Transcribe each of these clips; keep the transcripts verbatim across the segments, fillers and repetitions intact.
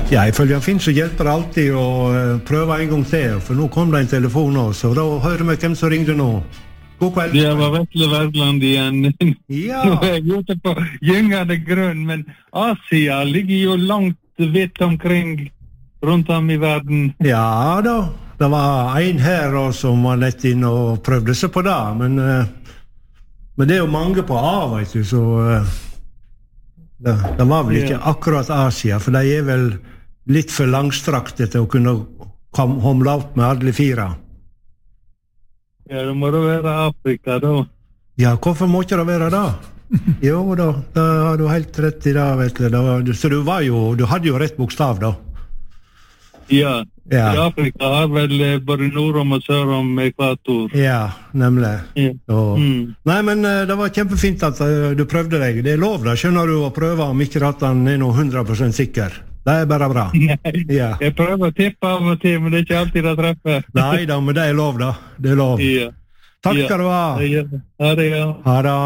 Ja, ifølge han Finn så hjelper det alltid å uh, prøve en gang til, for nå kom det en telefon også, og da hører vi hvem som ringde nå. God kveld. Det var Vetle Verdland igjen. Ja. Nå er jeg ute på gyngende grunn, men Asia ligger jo langt vidt omkring rundt om i verden. Ja da, det var en her også, som var nett inn og prøvde seg på det, men, uh, men det er jo mange på A, vet du, så uh, det, det var vel ikke akkurat Asia, for de er vel litt for langstrakte til å kunne komme homle opp med alle fire. Ja, det må det være Afrika da. Ja, hvorfor må ikke det være da? Jo da, da har du helt rett i det, vet du. Da, så du var jo, du hadde jo rett bokstav da. Ja, ja. I Afrika har vel både nord om og sør om ekvator. Ja, nemlig. Ja. Og, mm. Nei, men det var kjempefint at uh, du prøvde deg. Det er lov da, skjønner du, å prøve om ikke at han er noe hundre prosent sikker. Det er bare bra. Nei, ja. Jeg prøver å tippe av og til, men det er ikke alltid det treffer. Nei da, men det er lov da. Det er lov. Ja. Takk ja. skal du ha. Ja. Ha det, ja. Ha det.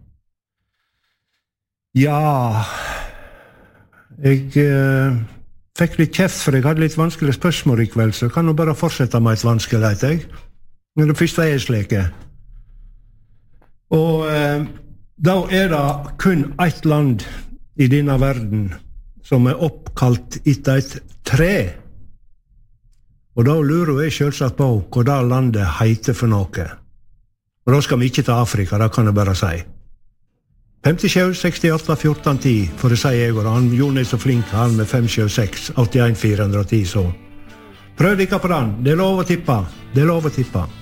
Ja, jeg uh, fikk litt kjeft, for jeg hadde litt vanskelige spørsmål i kveld, så jeg kan jo bare fortsette med et vanskelig, jeg. Men det første er slike. Og uh, da er det kun ett land i denne verden som er oppkalt etter et tre. Og da lurer jeg selvsagt på hva det landet heter for noe. Og da skal vi ikke til Afrika, det kan jeg bare si. fem sju seks åtte fjorten ti, for det sier jeg, og han Jon er så flink, han med fem sju seks åtte en fire ti, så prøv ikke på den. Det er lov å tippe. Det er lov å tippe.